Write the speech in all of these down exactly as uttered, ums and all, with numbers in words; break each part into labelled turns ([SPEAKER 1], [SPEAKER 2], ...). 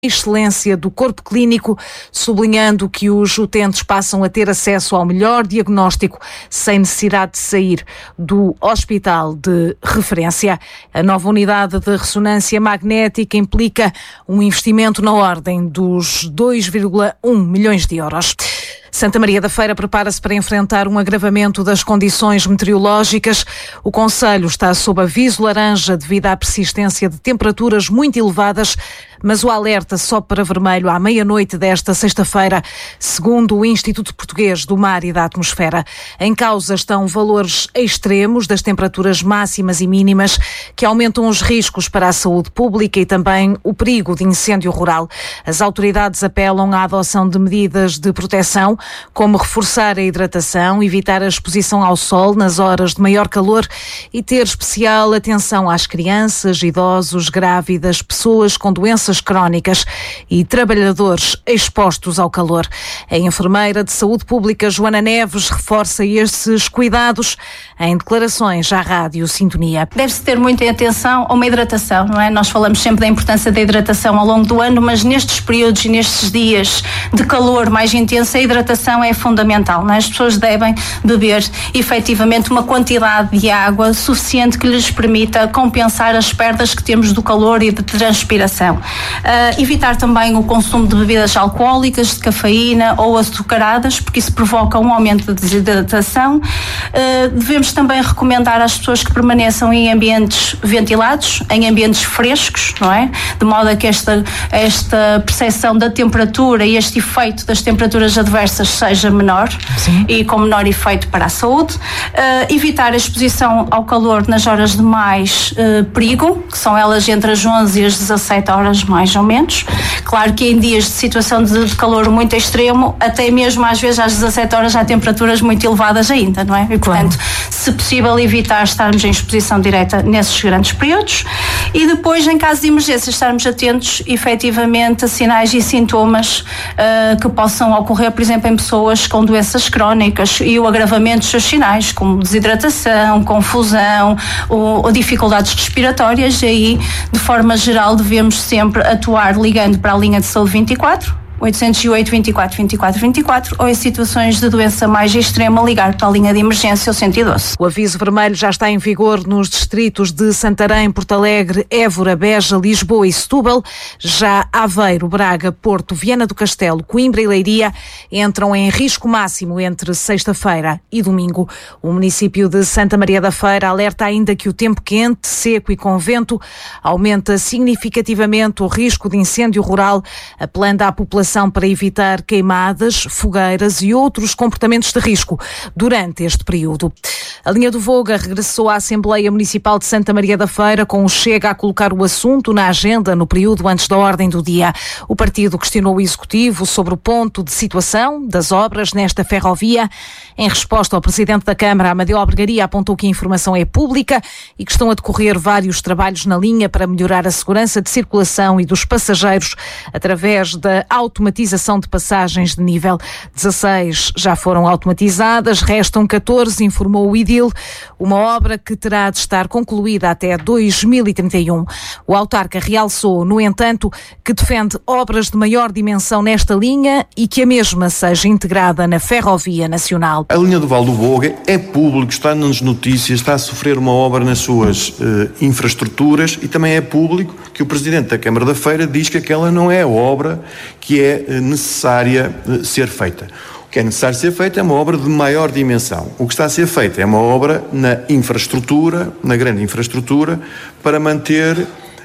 [SPEAKER 1] excelência do corpo clínico, sublinhando que os utentes passam a ter acesso ao melhor diagnóstico sem necessidade de sair do hospital de referência. A nova unidade de ressonância magnética implica um investimento na ordem dos dois vírgula um milhões de euros. Santa Maria da Feira prepara-se para enfrentar um agravamento das condições meteorológicas. O concelho está sob aviso laranja devido à persistência de temperaturas muito elevadas, mas o alerta sobe para vermelho à meia-noite desta sexta-feira, segundo o Instituto Português do Mar e da Atmosfera. Em causa estão valores extremos das temperaturas máximas e mínimas que aumentam os riscos para a saúde pública e também o perigo de incêndio rural. As autoridades apelam à adoção de medidas de proteção, como reforçar a hidratação, evitar a exposição ao sol nas horas de maior calor e ter especial atenção às crianças, idosos, grávidas, pessoas com doenças crónicas e trabalhadores expostos ao calor. A enfermeira de saúde pública Joana Neves reforça esses cuidados em declarações à Rádio Sintonia.
[SPEAKER 2] Deve-se ter muita atenção a uma hidratação, não é? Nós falamos sempre da importância da hidratação ao longo do ano, mas nestes períodos e nestes dias de calor mais intenso, a hidratação é fundamental, não é? As pessoas devem beber efetivamente uma quantidade de água suficiente que lhes permita compensar as perdas que temos do calor e de transpiração. Uh, evitar também o consumo de bebidas alcoólicas, de cafeína ou açucaradas, porque isso provoca um aumento de desidratação. Uh, devemos também recomendar às pessoas que permaneçam em ambientes ventilados, em ambientes frescos, não é? De modo a que esta, esta percepção da temperatura e este efeito das temperaturas adversas seja menor. Sim. E com menor efeito para a saúde. Uh, evitar a exposição ao calor nas horas de mais uh, perigo, que são elas entre as onze e as dezassete horas, mais ou menos. Claro que em dias de situação de, de calor muito extremo, até mesmo às vezes às dezassete horas há temperaturas muito elevadas ainda, não é? E portanto, claro, se possível evitar estarmos em exposição direta nesses grandes períodos. E depois, em caso de emergência, estarmos atentos efetivamente a sinais e sintomas uh, que possam ocorrer, por exemplo, em pessoas com doenças crónicas e o agravamento dos seus sinais, como desidratação, confusão ou, ou dificuldades respiratórias. E aí, de forma geral, devemos sempre atuar ligando para a linha de saúde vinte e quatro, oitocentos e oito, vinte e quatro, vinte e quatro, vinte e quatro, ou em situações de doença mais extrema, ligar para a linha de emergência, o cento e doze.
[SPEAKER 1] O aviso vermelho já está em vigor nos distritos de Santarém, Porto Alegre, Évora, Beja, Lisboa e Setúbal. Já Aveiro, Braga, Porto, Viana do Castelo, Coimbra e Leiria entram em risco máximo entre sexta-feira e domingo. O município de Santa Maria da Feira alerta ainda que o tempo quente, seco e com vento aumenta significativamente o risco de incêndio rural, apelando à população para evitar queimadas, fogueiras e outros comportamentos de risco durante este período. A linha do Voga regressou à Assembleia Municipal de Santa Maria da Feira com o Chega a colocar o assunto na agenda no período antes da ordem do dia. O partido questionou o Executivo sobre o ponto de situação das obras nesta ferrovia. Em resposta, ao Presidente da Câmara, Amadeu Albergaria, apontou que a informação é pública e que estão a decorrer vários trabalhos na linha para melhorar a segurança de circulação e dos passageiros através da automatização de passagens de nível. dezasseis já foram automatizadas, restam catorze, informou o Idil, uma obra que terá de estar concluída até dois mil e trinta e um. O autarca realçou, no entanto, que defende obras de maior dimensão nesta linha e que a mesma seja integrada na Ferrovia Nacional.
[SPEAKER 3] A linha do Val do Voga é público, está nas notícias, está a sofrer uma obra nas suas eh, infraestruturas e também é público que o Presidente da Câmara da Feira diz que aquela não é a obra que é eh, necessária eh, ser feita. O que é necessário ser feito é uma obra de maior dimensão. O que está a ser feito é uma obra na infraestrutura, na grande infraestrutura, para manter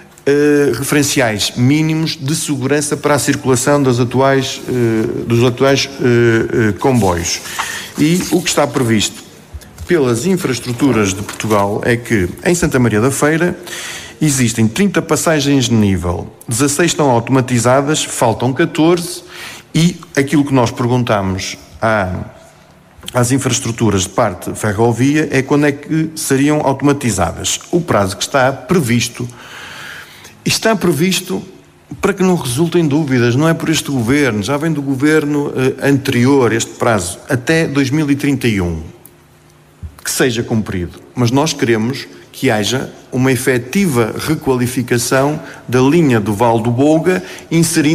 [SPEAKER 3] Uh, referenciais mínimos de segurança para a circulação das atuais, uh, dos atuais uh, uh, comboios. E o que está previsto pelas infraestruturas de Portugal é que em Santa Maria da Feira existem trinta passagens de nível, dezasseis estão automatizadas, faltam catorze e aquilo que nós perguntamos à às infraestruturas de parte ferrovia é quando é que seriam automatizadas. O prazo que está previsto Está previsto para que não resultem dúvidas, não é por este governo, já vem do governo eh, anterior, este prazo, até dois mil e trinta e um, que seja cumprido. Mas nós queremos que haja uma efetiva requalificação da linha do Val do Bolga, inserindo